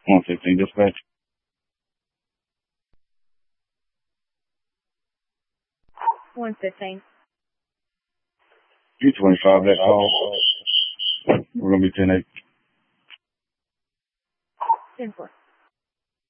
115 dispatch. 115. U-25, that call. We're going to be 10-8. 10-4.